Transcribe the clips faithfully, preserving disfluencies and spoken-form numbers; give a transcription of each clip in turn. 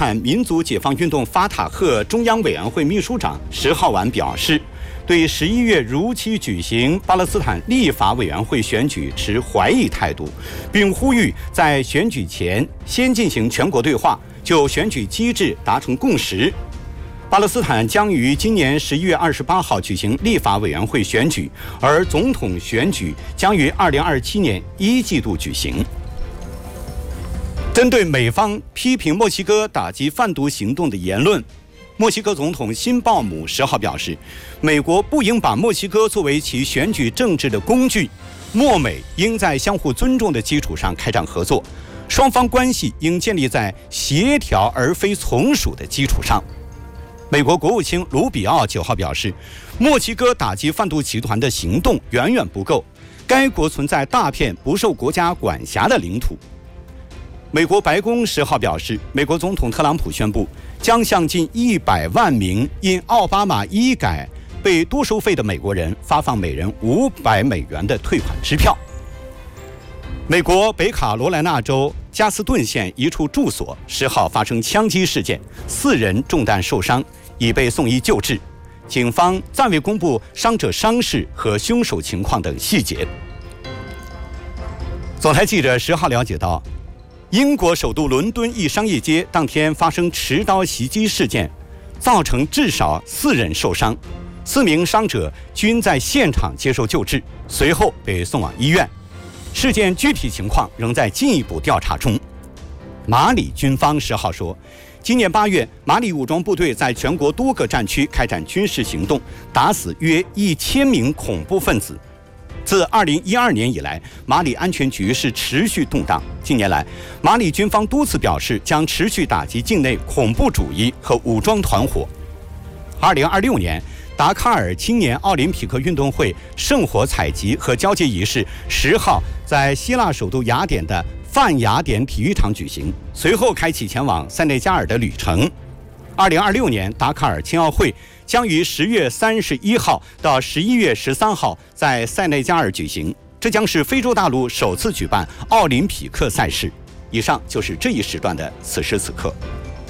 坦民族解放运动法塔赫中央委员会秘书长十号晚表示，对十一月如期举行巴勒斯坦立法委员会选举持怀疑态度，并呼吁在选举前先进行全国对话，就选举机制达成共识。巴勒斯坦将于今年十一月二十八号举行立法委员会选举，而总统选举将于二零二七年一季度举行。针对美方批评墨西哥打击贩毒行动的言论，墨西哥总统辛鲍姆十号表示，美国不应把墨西哥作为其选举政治的工具，墨美应在相互尊重的基础上开展合作，双方关系应建立在协调而非从属的基础上。美国国务卿卢比奥九号表示，墨西哥打击贩毒集团的行动远远不够，该国存在大片不受国家管辖的领土。美国白宫十号表示，美国总统特朗普宣布将向近一百万名因奥巴马医改被多收费的美国人发放每人五百美元的退款支票。美国北卡罗来纳州加斯顿县一处住所十号发生枪击事件，四人中弹受伤，已被送医救治。警方暂未公布伤者伤势和凶手情况等细节。总台记者十号了解到，英国首都伦敦一商业街当天发生持刀袭击事件，造成至少四人受伤，四名伤者均在现场接受救治，随后被送往医院。事件具体情况仍在进一步调查中。马里军方十号说，今年八月，马里武装部队在全国多个战区开展军事行动，打死约一千名恐怖分子。自二零一二年以来，马里安全局势持续动荡。近年来，马里军方多次表示将持续打击境内恐怖主义和武装团伙。二零二六年，达喀尔青年奥林匹克运动会圣火采集和交接仪式十号在希腊首都雅典的泛雅典体育场举行，随后开启前往塞内加尔的旅程。二零二六年达喀尔青奥会将于十月三十一号到十一月十三号在塞内加尔举行，这将是非洲大陆首次举办奥林匹克赛事。以上就是这一时段的此时此刻。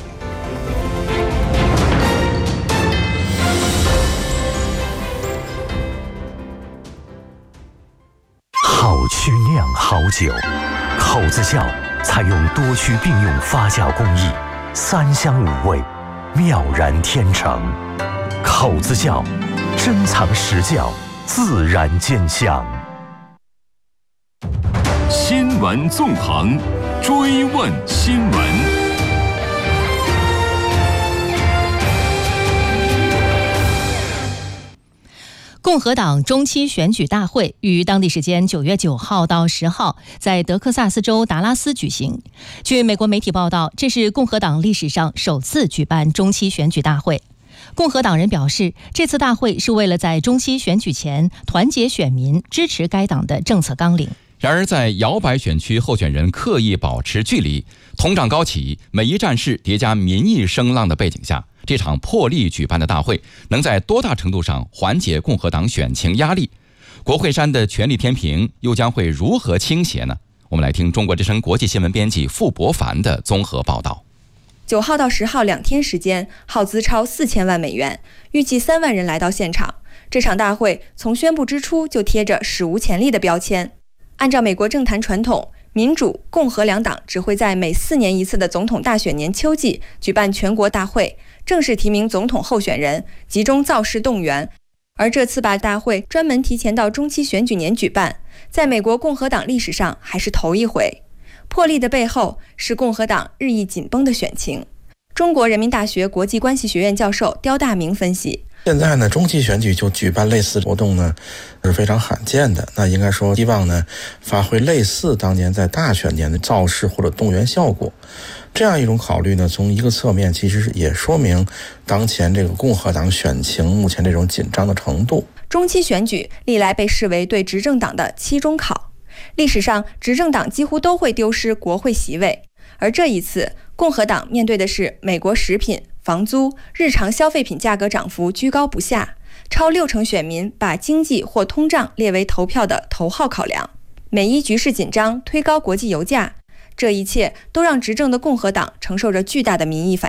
好曲酿好酒，口子窖采用多区并用发酵工艺，三香五味，妙然天成。口子窖，珍藏实窖，自然见香。 新闻纵横，追问新闻。 共和党中期选举大会于当地时间九月九号到十号在德克萨斯州达拉斯举行。据美国媒体报道，这是共和党历史上首次举办中期选举大会。共和党人表示，这次大会是为了在中期选举前团结选民，支持该党的政策纲领。 然而，在摇摆选区候选人刻意保持距离、通胀高企、每一战事叠加民意声浪的背景下，这场破例举办的大会能在多大程度上缓解共和党选情压力？国会山的权力天平又将会如何倾斜呢？我们来听中国之声国际新闻编辑傅博凡的综合报道。 九号到十号两天时间，耗资超四千万美元，预计三万人来到现场。这场大会从宣布之初就贴着史无前例的标签。按照美国政坛传统，民主、共和两党只会在每四年一次的总统大选年秋季举办全国大会，正式提名总统候选人，集中造势动员。而这次把大会专门提前到中期选举年举办，在美国共和党历史上还是头一回。破例的背后是共和党日益紧绷的选情。中国人民大学国际关系学院教授刁大明分析， 现在呢，中期选举就举办类似活动呢，是非常罕见的。那应该说，希望呢，发挥类似当年在大选年的造势或者动员效果。这样一种考虑呢，从一个侧面其实也说明当前这个共和党选情目前这种紧张的程度。 中期选举历来被视为对执政党的期中考，历史上执政党几乎都会丢失国会席位，而这一次，共和党面对的是美国食品、房租、日常消费品价格涨幅居高不下，超六成选民把经济或通胀列为投票的头号考量。美伊局势紧张，推高国际油价，这一切都让执政的共和党承受着巨大的民意反